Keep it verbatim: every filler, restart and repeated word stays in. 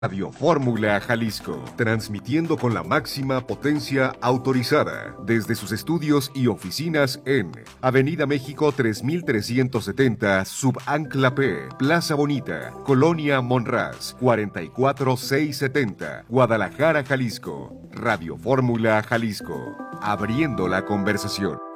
Radio Fórmula Jalisco, transmitiendo con la máxima potencia autorizada desde sus estudios y oficinas en Avenida México tres mil trescientos setenta, Subancla P, Plaza Bonita, Colonia Monraz, cuarenta y cuatro mil seiscientos setenta, Guadalajara, Jalisco. Radio Fórmula Jalisco, abriendo la conversación.